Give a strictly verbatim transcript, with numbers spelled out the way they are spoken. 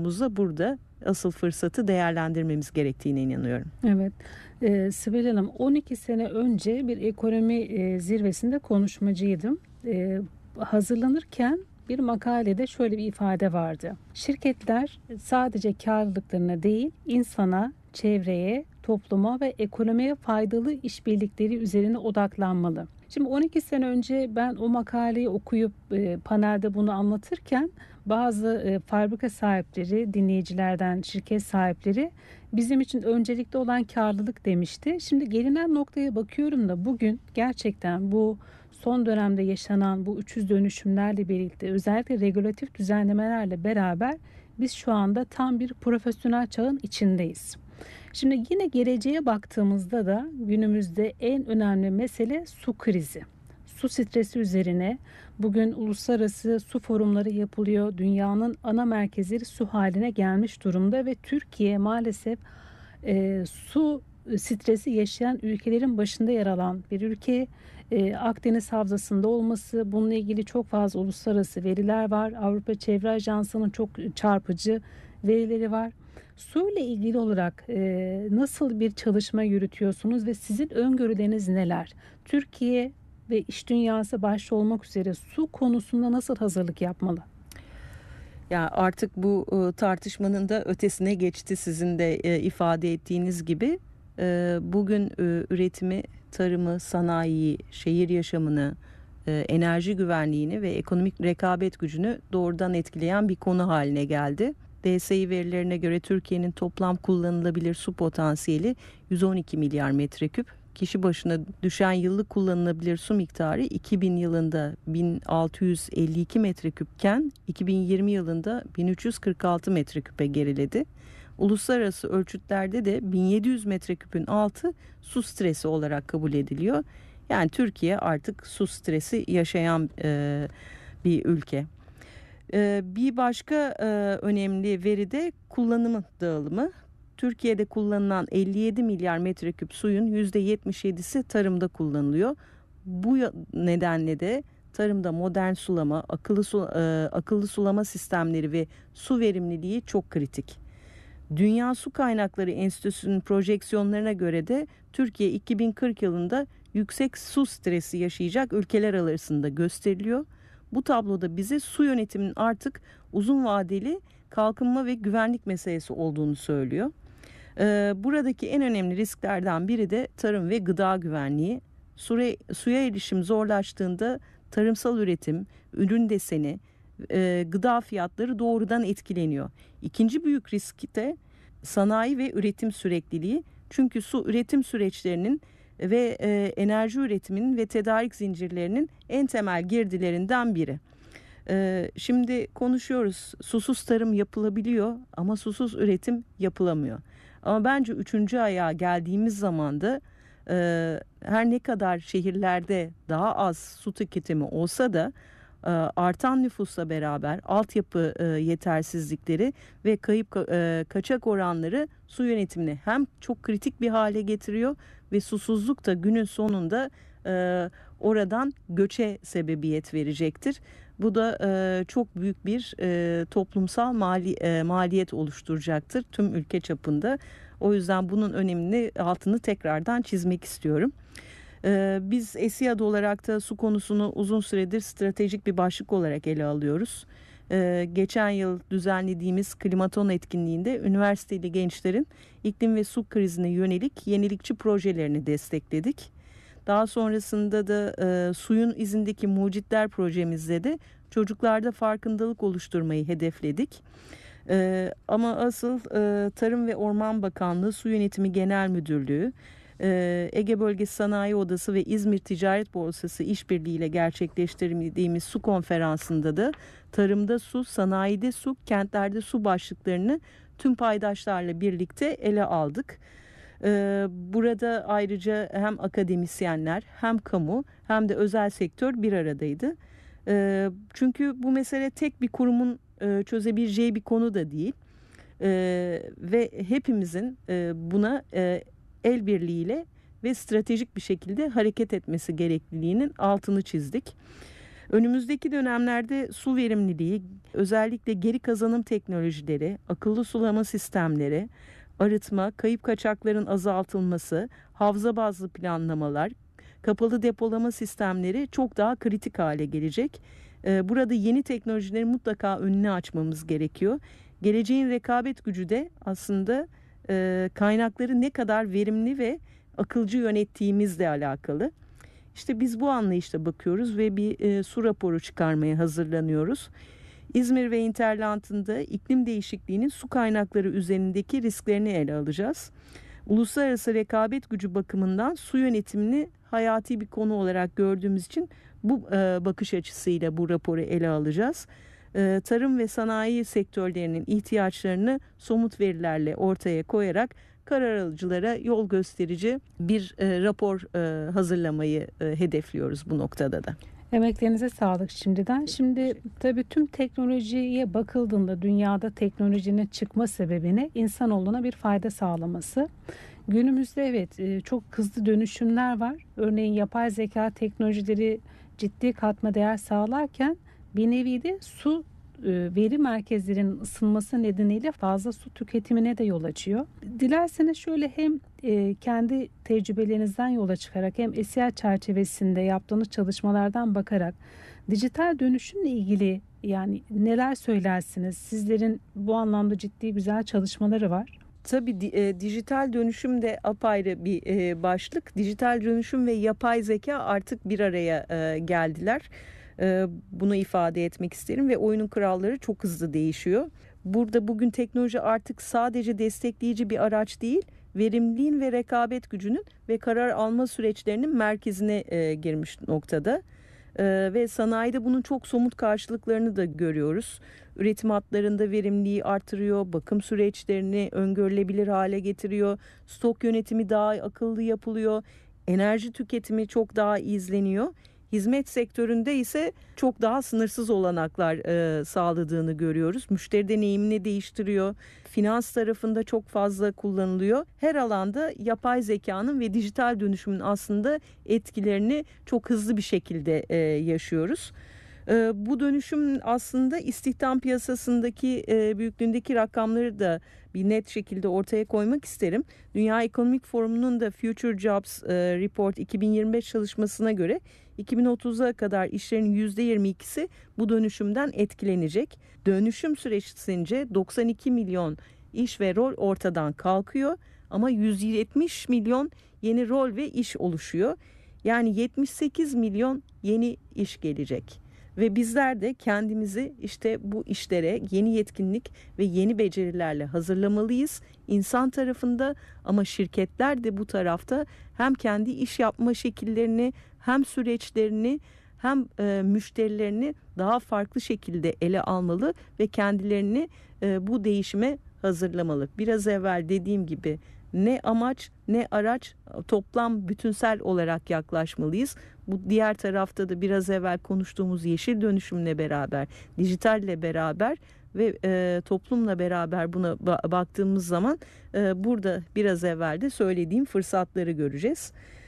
olduğumuzda burada asıl fırsatı değerlendirmemiz gerektiğine inanıyorum. Evet. Ee, Sibel Hanım, on iki sene önce bir ekonomi e, zirvesinde konuşmacıydım. Ee, hazırlanırken bir makalede şöyle bir ifade vardı. Şirketler sadece karlılıklarına değil, insana, çevreye, topluma ve ekonomiye faydalı işbirlikleri üzerine odaklanmalı. Şimdi on iki sene önce ben o makaleyi okuyup e, panelde bunu anlatırken bazı e, fabrika sahipleri, dinleyicilerden şirket sahipleri bizim için öncelikli olan karlılık demişti. Şimdi gelinen noktaya bakıyorum da bugün gerçekten bu son dönemde yaşanan bu üç yüz dönüşümlerle birlikte, özellikle regülatif düzenlemelerle beraber biz şu anda tam bir profesyonel çağın içindeyiz. Şimdi yine geleceğe baktığımızda da günümüzde en önemli mesele su krizi. Su stresi üzerine bugün uluslararası su forumları yapılıyor. Dünyanın ana merkezleri su haline gelmiş durumda ve Türkiye maalesef e, su stresi yaşayan ülkelerin başında yer alan bir ülke. E, Akdeniz Havzası'nda olması, bununla ilgili çok fazla uluslararası veriler var. Avrupa Çevre Ajansı'nın çok çarpıcı verileri var. Su ile ilgili olarak e, nasıl bir çalışma yürütüyorsunuz ve sizin öngörüleriniz neler? Türkiye ve iş dünyası başta olmak üzere su konusunda nasıl hazırlık yapmalı? Ya artık bu e, tartışmanın da ötesine geçti, sizin de e, ifade ettiğiniz gibi. E, bugün e, üretimi, tarımı, sanayiyi, şehir yaşamını, e, enerji güvenliğini ve ekonomik rekabet gücünü doğrudan etkileyen bir konu haline geldi. D S İ verilerine göre Türkiye'nin toplam kullanılabilir su potansiyeli yüz on iki milyar metreküp. Kişi başına düşen yıllık kullanılabilir su miktarı iki bin yılında bin altı yüz elli iki metreküpken iki bin yirmi yılında bin üç yüz kırk altı metreküpe geriledi. Uluslararası ölçütlerde de bin yedi yüz metreküpün altı su stresi olarak kabul ediliyor. Yani Türkiye artık su stresi yaşayan e, bir ülke. Bir başka önemli veri de kullanımı dağılımı. Türkiye'de kullanılan elli yedi milyar metreküp suyun yüzde yetmiş yedisi tarımda kullanılıyor. Bu nedenle de tarımda modern sulama, akıllı, su, akıllı sulama sistemleri ve su verimliliği çok kritik. Dünya Su Kaynakları Enstitüsü'nün projeksiyonlarına göre de Türkiye iki bin kırk yılında yüksek su stresi yaşayacak ülkeler arasında gösteriliyor. Bu tabloda bize su yönetiminin artık uzun vadeli kalkınma ve güvenlik meselesi olduğunu söylüyor. Ee, buradaki en önemli risklerden biri de tarım ve gıda güvenliği. Suya, suya erişim zorlaştığında tarımsal üretim, ürün deseni, e, gıda fiyatları doğrudan etkileniyor. İkinci büyük risk de sanayi ve üretim sürekliliği. Çünkü su üretim süreçlerinin ve e, enerji üretiminin ve tedarik zincirlerinin en temel girdilerinden biri. E, şimdi konuşuyoruz, susuz tarım yapılabiliyor ama susuz üretim yapılamıyor. Ama bence üçüncü ayağa geldiğimiz zaman da e, her ne kadar şehirlerde daha az su tüketimi olsa da e, artan nüfusla beraber altyapı e, yetersizlikleri ve kayıp e, kaçak oranları su yönetimini hem çok kritik bir hale getiriyor ve susuzluk da günün sonunda e, oradan göçe sebebiyet verecektir. Bu da e, çok büyük bir e, toplumsal mali, e, maliyet oluşturacaktır tüm ülke çapında. O yüzden bunun önemini, altını tekrardan çizmek istiyorum. E, biz ESİAD olarak da su konusunu uzun süredir stratejik bir başlık olarak ele alıyoruz. E, geçen yıl düzenlediğimiz Klimaton etkinliğinde üniversiteli gençlerin iklim ve su krizine yönelik yenilikçi projelerini destekledik. Daha sonrasında da e, suyun izindeki mucitler projemizde de çocuklarda farkındalık oluşturmayı hedefledik. E, ama asıl e, Tarım ve Orman Bakanlığı Su Yönetimi Genel Müdürlüğü, e, Ege Bölgesi Sanayi Odası ve İzmir Ticaret Borsası işbirliğiyle gerçekleştirdiğimiz su konferansında da tarımda su, sanayide su, kentlerde su başlıklarını tüm paydaşlarla birlikte ele aldık. Burada ayrıca hem akademisyenler hem kamu hem de özel sektör bir aradaydı. Çünkü bu mesele tek bir kurumun çözebileceği bir konu da değil. Ve hepimizin buna el birliğiyle ve stratejik bir şekilde hareket etmesi gerekliliğinin altını çizdik. Önümüzdeki dönemlerde su verimliliği, özellikle geri kazanım teknolojileri, akıllı sulama sistemleri, arıtma, kayıp kaçakların azaltılması, havza bazlı planlamalar, kapalı depolama sistemleri çok daha kritik hale gelecek. Ee, Burada yeni teknolojilerin mutlaka önünü açmamız gerekiyor. Geleceğin rekabet gücü de aslında e, kaynakları ne kadar verimli ve akılcı yönettiğimizle alakalı. İşte biz bu anlayışla bakıyoruz ve bir e, su raporu çıkarmaya hazırlanıyoruz. İzmir ve Interland'ında iklim değişikliğinin su kaynakları üzerindeki risklerini ele alacağız. Uluslararası rekabet gücü bakımından su yönetimini hayati bir konu olarak gördüğümüz için bu e, bakış açısıyla bu raporu ele alacağız. E, tarım ve sanayi sektörlerinin ihtiyaçlarını somut verilerle ortaya koyarak karar alıcılara yol gösterici bir e, rapor e, hazırlamayı e, hedefliyoruz bu noktada da. Emeklerinize sağlık şimdiden. Şimdi tabii tüm teknolojiye bakıldığında dünyada teknolojinin çıkma sebebini insanoğluna bir fayda sağlaması. Günümüzde evet çok hızlı dönüşümler var. Örneğin yapay zeka teknolojileri ciddi katma değer sağlarken bir nevi de su veri merkezlerinin ısınması nedeniyle fazla su tüketimine de yol açıyor. Dilerseniz şöyle hem kendi tecrübelerinizden yola çıkarak hem E S İ A çerçevesinde yaptığınız çalışmalardan bakarak dijital dönüşümle ilgili yani neler söylersiniz? Sizlerin bu anlamda ciddi güzel çalışmaları var. Tabii e, dijital dönüşüm de apayrı bir e, başlık. Dijital dönüşüm ve yapay zeka artık bir araya e, geldiler. E, bunu ifade etmek isterim ve oyunun kuralları çok hızlı değişiyor. Burada bugün teknoloji artık sadece destekleyici bir araç değil, verimliliğin ve rekabet gücünün ve karar alma süreçlerinin merkezine e, girmiş noktada. Ee, ve sanayide bunun çok somut karşılıklarını da görüyoruz. Üretim hatlarında verimliliği artırıyor, bakım süreçlerini öngörülebilir hale getiriyor, stok yönetimi daha akıllı yapılıyor, enerji tüketimi çok daha izleniyor. Hizmet sektöründe ise çok daha sınırsız olanaklar e, sağladığını görüyoruz. Müşteri deneyimini değiştiriyor. Finans tarafında çok fazla kullanılıyor. Her alanda yapay zekanın ve dijital dönüşümün aslında etkilerini çok hızlı bir şekilde e, yaşıyoruz. E, bu dönüşüm aslında istihdam piyasasındaki e, büyüklüğündeki rakamları da bir net şekilde ortaya koymak isterim. Dünya Ekonomik Forumu'nun da Future Jobs e, Report iki bin yirmi beş çalışmasına göre iki bin otuza kadar işlerin yüzde yirmi ikisi bu dönüşümden etkilenecek. Dönüşüm süresince doksan iki milyon iş ve rol ortadan kalkıyor ama yüz yetmiş milyon yeni rol ve iş oluşuyor. Yani yetmiş sekiz milyon yeni iş gelecek. Ve bizler de kendimizi işte bu işlere yeni yetkinlik ve yeni becerilerle hazırlamalıyız. İnsan tarafında ama şirketler de bu tarafta hem kendi iş yapma şekillerini hem süreçlerini hem e, müşterilerini daha farklı şekilde ele almalı ve kendilerini e, bu değişime hazırlamalı. Biraz evvel dediğim gibi ne amaç ne araç toplam bütünsel olarak yaklaşmalıyız. Bu diğer tarafta da biraz evvel konuştuğumuz yeşil dönüşümle beraber, dijitalle beraber ve e, toplumla beraber buna ba- baktığımız zaman e, burada biraz evvel de söylediğim fırsatları göreceğiz.